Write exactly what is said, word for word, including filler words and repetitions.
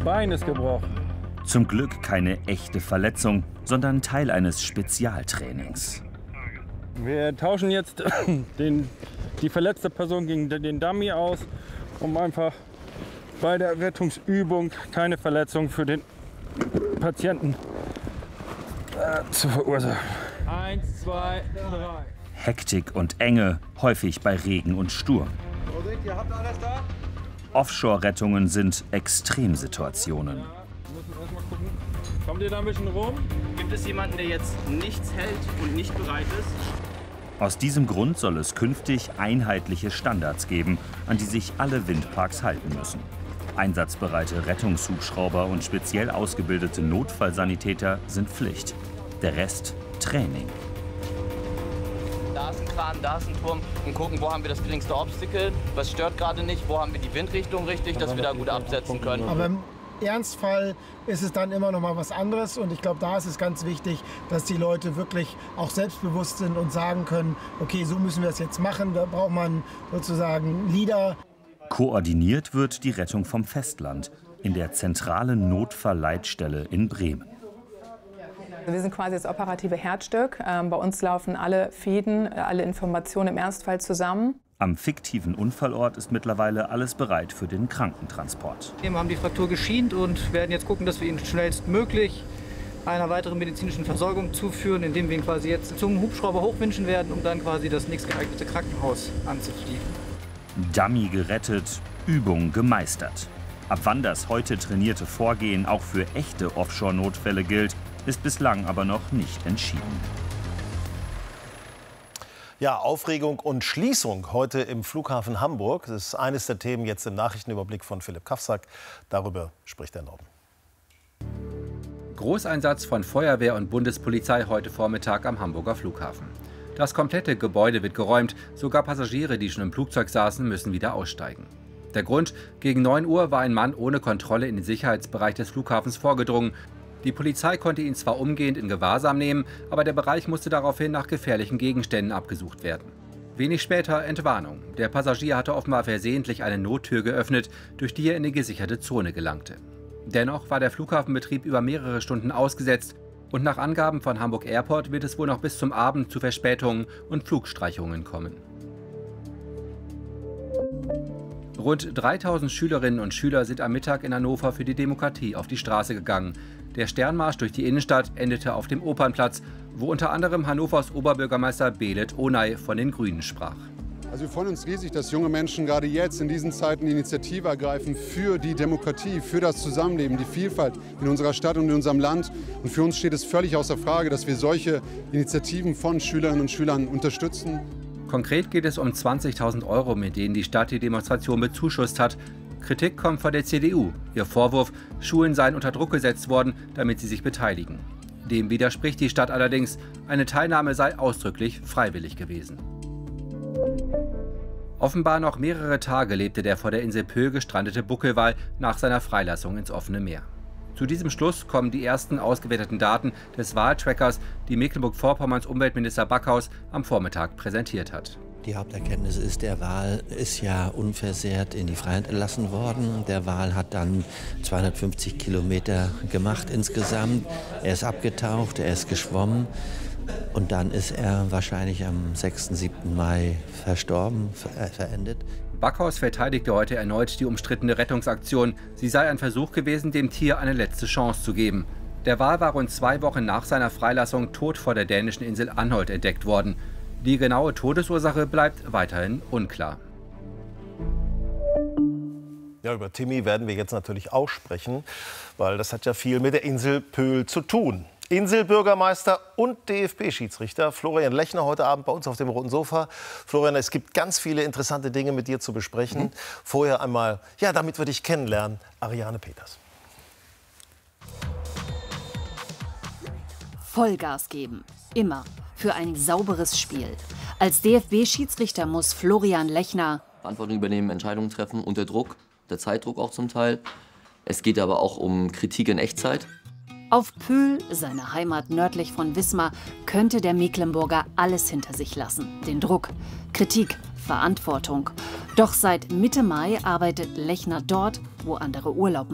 Bein ist gebrochen. Zum Glück keine echte Verletzung, sondern Teil eines Spezialtrainings. Wir tauschen jetzt den, die verletzte Person gegen den Dummy aus, um einfach bei der Rettungsübung keine Verletzung für den Patienten äh, zu verursachen. Eins, zwei, drei. Hektik und Enge, häufig bei Regen und Sturm. Ihr habt alles da? Offshore-Rettungen sind Extremsituationen. Ja, müssen erst mal gucken. Kommt ihr da ein bisschen rum? Gibt es jemanden, der jetzt nichts hält und nicht bereit ist? Aus diesem Grund soll es künftig einheitliche Standards geben, an die sich alle Windparks halten müssen. Einsatzbereite Rettungshubschrauber und speziell ausgebildete Notfallsanitäter sind Pflicht. Der Rest Training. Da ist ein Kran, da ist ein Turm und gucken, wo haben wir das geringste Obstacle, was stört gerade nicht, wo haben wir die Windrichtung richtig, dass wir da gut absetzen können. Aber im Ernstfall ist es dann immer noch mal was anderes und ich glaube, da ist es ganz wichtig, dass die Leute wirklich auch selbstbewusst sind und sagen können, okay, so müssen wir es jetzt machen, da braucht man sozusagen Leader. Koordiniert wird die Rettung vom Festland in der zentralen Notfallleitstelle in Bremen. Wir sind quasi das operative Herzstück. Ähm, bei uns laufen alle Fäden, alle Informationen im Ernstfall zusammen. Am fiktiven Unfallort ist mittlerweile alles bereit für den Krankentransport. Wir haben die Fraktur geschient und werden jetzt gucken, dass wir ihn schnellstmöglich einer weiteren medizinischen Versorgung zuführen, indem wir ihn quasi jetzt zum Hubschrauber hochwinschen werden, um dann quasi das nächstgeeignete Krankenhaus anzufliegen. Dummy gerettet, Übung gemeistert. Ab wann das heute trainierte Vorgehen auch für echte Offshore-Notfälle gilt, ist bislang aber noch nicht entschieden. Ja, Aufregung und Schließung heute im Flughafen Hamburg. Das ist eines der Themen jetzt im Nachrichtenüberblick von Philipp Kafsack. Darüber spricht der Norden. Großeinsatz von Feuerwehr und Bundespolizei heute Vormittag am Hamburger Flughafen. Das komplette Gebäude wird geräumt. Sogar Passagiere, die schon im Flugzeug saßen, müssen wieder aussteigen. Der Grund: Gegen neun Uhr war ein Mann ohne Kontrolle in den Sicherheitsbereich des Flughafens vorgedrungen. Die Polizei konnte ihn zwar umgehend in Gewahrsam nehmen, aber der Bereich musste daraufhin nach gefährlichen Gegenständen abgesucht werden. Wenig später Entwarnung. Der Passagier hatte offenbar versehentlich eine Nottür geöffnet, durch die er in die gesicherte Zone gelangte. Dennoch war der Flughafenbetrieb über mehrere Stunden ausgesetzt und nach Angaben von Hamburg Airport wird es wohl noch bis zum Abend zu Verspätungen und Flugstreichungen kommen. Rund dreitausend Schülerinnen und Schüler sind am Mittag in Hannover für die Demokratie auf die Straße gegangen. Der Sternmarsch durch die Innenstadt endete auf dem Opernplatz, wo unter anderem Hannovers Oberbürgermeister Belet Onay von den Grünen sprach. Also wir freuen uns riesig, dass junge Menschen gerade jetzt in diesen Zeiten die Initiative ergreifen für die Demokratie, für das Zusammenleben, die Vielfalt in unserer Stadt und in unserem Land. Und für uns steht es völlig außer Frage, dass wir solche Initiativen von Schülerinnen und Schülern unterstützen. Konkret geht es um zwanzigtausend Euro, mit denen die Stadt die Demonstration bezuschusst hat. Kritik kommt von der C D U. Ihr Vorwurf: Schulen seien unter Druck gesetzt worden, damit sie sich beteiligen. Dem widerspricht die Stadt allerdings, eine Teilnahme sei ausdrücklich freiwillig gewesen. Offenbar noch mehrere Tage lebte der vor der Insel Pöhl gestrandete Buckelwal nach seiner Freilassung ins offene Meer. Zu diesem Schluss kommen die ersten ausgewerteten Daten des Waltrackers, die Mecklenburg-Vorpommerns Umweltminister Backhaus am Vormittag präsentiert hat. Die Haupterkenntnis ist, der Wal ist ja unversehrt in die Freiheit entlassen worden. Der Wal hat dann zweihundertfünfzig Kilometer gemacht insgesamt. Er ist abgetaucht, er ist geschwommen und dann ist er wahrscheinlich am sechsten, siebten Mai verstorben, ver verendet. Backhaus verteidigte heute erneut die umstrittene Rettungsaktion. Sie sei ein Versuch gewesen, dem Tier eine letzte Chance zu geben. Der Wal war rund zwei Wochen nach seiner Freilassung tot vor der dänischen Insel Anholt entdeckt worden. Die genaue Todesursache bleibt weiterhin unklar. Ja, über Timmy werden wir jetzt natürlich auch sprechen, weil das hat ja viel mit der Insel Pöhl zu tun. Inselbürgermeister und D F B-Schiedsrichter Florian Lechner heute Abend bei uns auf dem roten Sofa. Florian, es gibt ganz viele interessante Dinge mit dir zu besprechen. Mhm. Vorher einmal, ja, damit wir dich kennenlernen, Ariane Peters. Vollgas geben, immer. Für ein sauberes Spiel. Als D F B-Schiedsrichter muss Florian Lechner Verantwortung übernehmen, Entscheidungen treffen, unter Druck, der Zeitdruck auch zum Teil. Es geht aber auch um Kritik in Echtzeit. Auf Pöhl, seine Heimat nördlich von Wismar, könnte der Mecklenburger alles hinter sich lassen. Den Druck, Kritik, Verantwortung. Doch seit Mitte Mai arbeitet Lechner dort, wo andere Urlaub